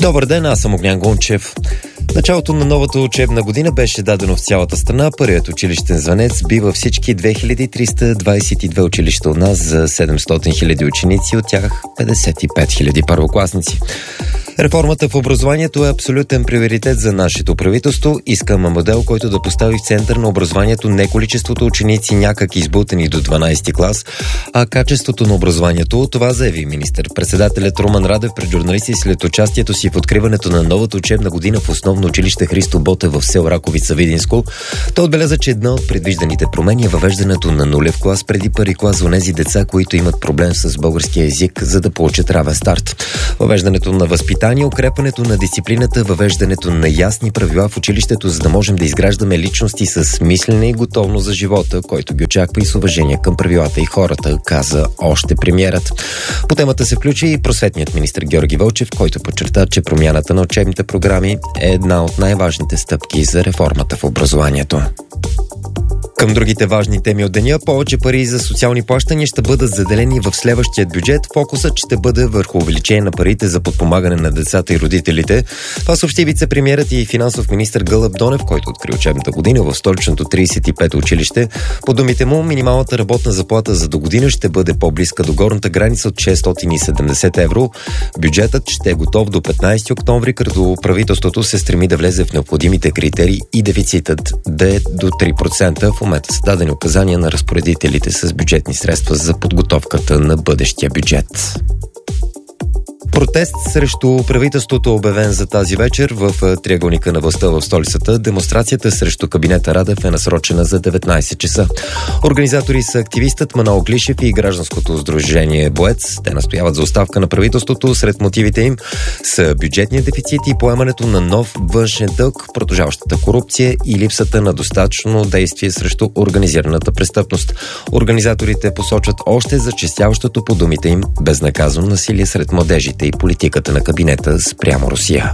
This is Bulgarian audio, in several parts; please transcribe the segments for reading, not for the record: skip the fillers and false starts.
Добър ден, аз съм Огнян Гунчев. Началото на новата учебна година беше дадено в цялата страна. Първият училищен звънец би във всички 2322 училища от нас за 700 000 ученици, от тях 55 000 първокласници. Реформата в образованието е абсолютен приоритет за нашето правителство. Искаме модел, който да постави в център на образованието не количеството ученици някак избутани до 12 клас, а качеството на образованието. Това заяви министър-председателят Румен Радев пред журналисти след участието си в откриването на новата учебна година в основно училище Христо Ботев в село Раковица, Видинско. Той отбеляза, че една от предвижданите промени е въвеждането на нулев клас преди първи клас за онези деца, които имат проблем с българския език, за да получат равен старт. Въвеждането на възпитание, укрепването на дисциплината, въвеждането на ясни правила в училището, за да можем да изграждаме личности с мислене и готовност за живота, който ги очаква и с уважение към правилата и хората, каза още премиерът. По темата се включи и просветният министър Георги Вълчев, който подчерта, че промяната на учебните програми е една от най-важните стъпки за реформата в образованието. Към другите важни теми от деня, повече пари за социални плащания ще бъдат заделени в следващия бюджет. Фокусът ще бъде върху увеличение на парите за подпомагане на децата и родителите. Това съобщи вице-премиерът и финансов министър Гълъб Донев, който откри учебната година в столичното 35-то училище. По думите му, минималната работна заплата за до година ще бъде по-близка до горната граница от 670 евро. Бюджетът ще е готов до 15 октомври, като правителството се стреми да влезе в необходимите критерии и дефицитът да е до 3%. В момента са дадени указания на разпоредителите с бюджетни средства за подготовката на бъдещия бюджет. Протест срещу правителството е обявен за тази вечер в триъгълника на властта в столицата. Демонстрацията срещу кабинета Радев е насрочена за 19 часа. Организатори са активистът Манол Глишев и гражданското сдружение Боец. Те настояват за оставка на правителството. Сред мотивите им са бюджетния дефицит и поемането на нов външен дълг, продължаващата корупция и липсата на достатъчно действие срещу организираната престъпност. Организаторите посочват още зачестяващото, по думите им, безнаказано насилие сред младежите и политиката на кабинета спрямо Русия.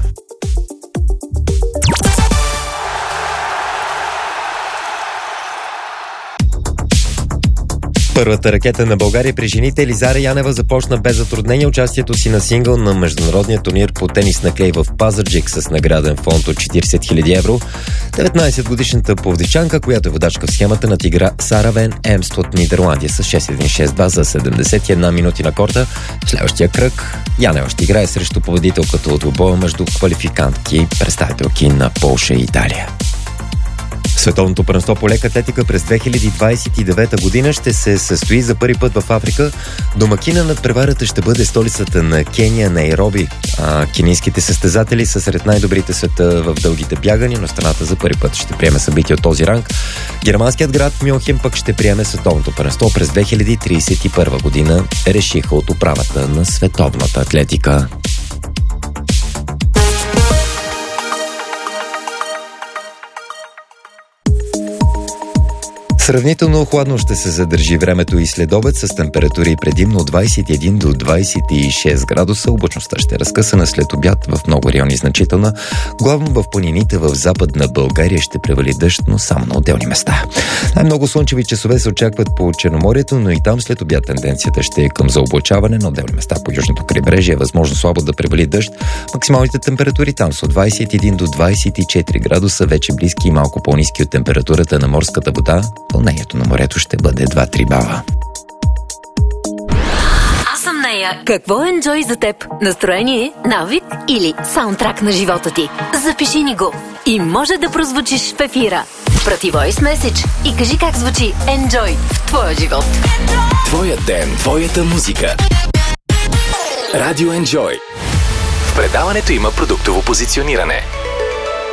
Първата ракета на България при жените Елизара Янева започна без затруднение участието си на сингъл на международния турнир по тенис на клей в Пазарджик с награден фонд от 40 000 евро. 19-годишната пловдивчанка, която е водачка в схемата, надигра Сара Вен Емст от Нидерландия с 6-1-6-2 за 71 минути на корта. В следващия кръг Янева ще играе срещу победителката от двубоя между квалификантки, представителки на Полша и Италия. Световното първенство по лека атлетика през 2029 година ще се състои за първи път в Африка. Домакина над преварата ще бъде столицата на Кения, Найроби. Кенийските състезатели са сред най-добрите света в дългите бягания, но страната за първи път ще приеме събитие от този ранг. Германският град Мюнхен пък ще приеме световното първенство през 2031 година, решиха от управата на световната атлетика. Сравнително хладно ще се задържи времето и след обед с температури предимно от 21 до 26 градуса. Облачността ще е разкъсана след обяд в много райони значителна. Главно в планините в Западна България ще превали дъжд, но само на отделни места. Най-много слънчеви часове се очакват по Черноморието, но и там след обяд тенденцията ще е към заоблачаване. На отделни места по южното крайбрежие е възможно слабо да превали дъжд. Максималните температури там са от 21 до 24 градуса, вече близки и малко по-ниски от температурата на морската вода. Вълнението на морето ще бъде 2-3 бала. Аз съм Нея. Какво е Enjoy за теб? Настроение, навик или саундтрак на живота ти? Запиши ни го и може да прозвучиш в ефира. Прати voice message и кажи как звучи Enjoy в твоя живот. Твоя ден, твоята музика. Радио Enjoy. В предаването има продуктово позициониране.